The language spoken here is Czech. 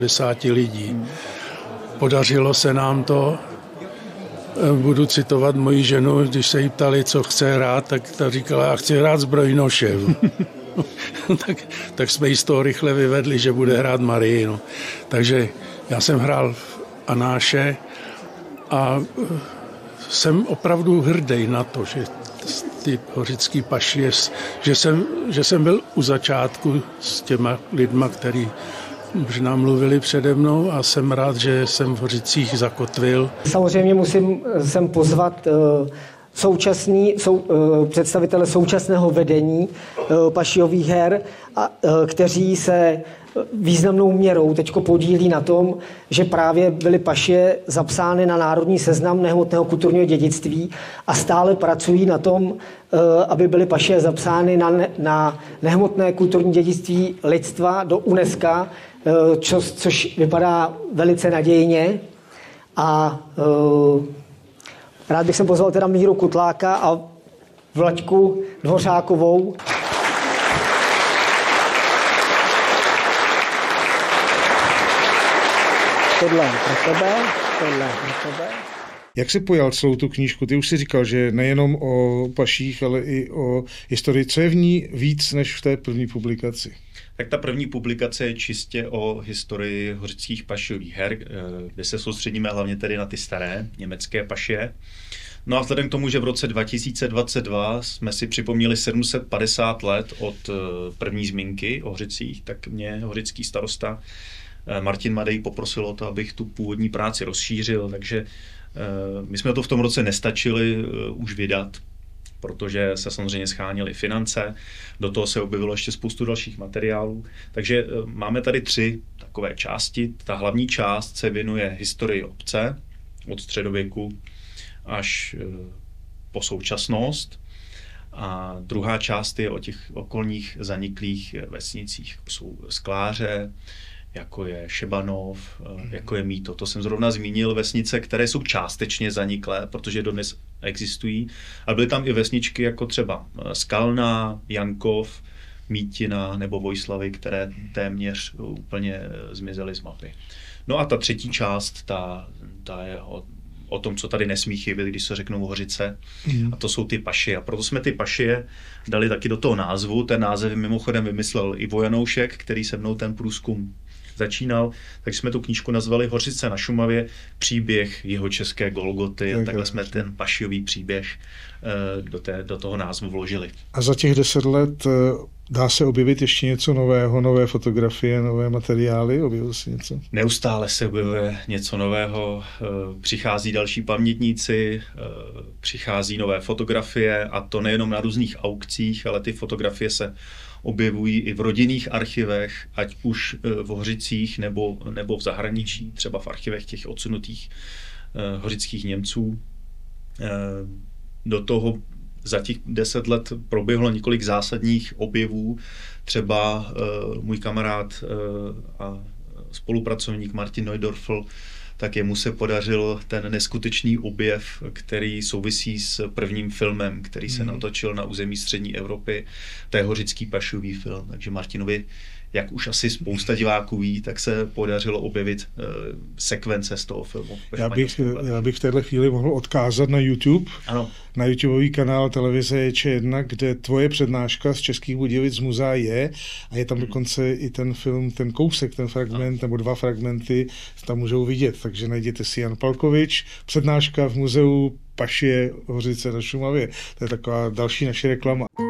10 lidí. Podařilo se nám to. Budu citovat moji ženu, když se jí ptali, co chce hrát, tak ta říkala, já chci hrát zbrojnoše. tak jsme jí z toho rychle vyvedli, že bude hrát Marii. No. Takže já jsem hrál Anáše a jsem opravdu hrdý na to, že ty hořický paši, že jsem byl u začátku s těma lidma, který možná mluvili přede mnou a jsem rád, že jsem v Hořicích zakotvil. Samozřejmě musím sem pozvat představitele současného vedení pašiových her, kteří se významnou měrou teďko podílí na tom, že právě byly pašie zapsány na národní seznam nehmotného kulturního dědictví a stále pracují na tom, aby byly pašie zapsány na nehmotné kulturní dědictví lidstva do UNESCO, což vypadá velice nadějně. A rád bych sem pozval teda Míru Kutláka a Vlaďku Dvořákovou. Tohle pro tebe. Jak jsi pojal celou tu knížku? Ty už si říkal, že nejenom o paších, ale i o historii. Co je v ní víc než v té první publikaci? Tak ta první publikace je čistě o historii hořických pašiových her, kde se soustředíme hlavně tedy na ty staré německé pašie. No a vzhledem k tomu, že v roce 2022 jsme si připomněli 750 let od první zmínky o Hořicích, tak mě hořický starosta Martin Madej poprosil o to, abych tu původní práci rozšířil, takže my jsme to v tom roce nestačili už vydat, protože se samozřejmě scháněly finance, do toho se objevilo ještě spoustu dalších materiálů. Takže máme tady 3 takové části. Ta hlavní část se věnuje historii obce od středověku až po současnost. A druhá část je o těch okolních zaniklých vesnicích. Jsou Skláře, jako je Šebanov, jako je Mýto. To jsem zrovna zmínil, vesnice, které jsou částečně zaniklé, protože dodnes existují. Ale byly tam i vesničky jako třeba Skalná, Jankov, Mítina nebo Vojslavy, které téměř úplně zmizely z mapy. No a ta třetí část, ta je o tom, co tady nesmí chybět, když se řeknou Hořice. A to jsou ty pašie. A proto jsme ty pašie dali taky do toho názvu. Ten název mimochodem vymyslel Ivo Janoušek, který se mnou ten průzkum začínal, takže jsme tu knížku nazvali Hořice na Šumavě, příběh jihočeské Golgoty a takhle jsme ten pašiový příběh do toho názvu vložili. A za těch 10 let dá se objevit ještě něco nového, nové fotografie, nové materiály? Objevilo se něco? Neustále se objevuje něco nového, přichází další pamětníci, přichází nové fotografie a to nejenom na různých aukcích, ale ty fotografie se objevují i v rodinných archivech, ať už v Hořicích nebo v zahraničí, třeba v archivech těch odsunutých hořických Němců. Do toho za těch 10 let proběhlo několik zásadních objevů. Třeba můj kamarád a spolupracovník Martin Neudorfl, tak jemu se podařil ten neskutečný objev, který souvisí s prvním filmem, který se natočil na území střední Evropy. To je hořický pašiový film. Takže Martinovi, jak už asi spousta diváků ví, tak se podařilo objevit sekvence z toho filmu. Já bych v této chvíli mohl odkázat na YouTube. Ano. Na YouTubeový kanál televize Č1, kde tvoje přednáška z Českých Budějovic z muzea je a je tam dokonce i ten film, ten kousek, ten fragment nebo 2 fragmenty tam můžou vidět. Takže najděte si Jan Palkovič, přednáška v muzeu Pašie Hořice na Šumavě. To je taková další naše reklama.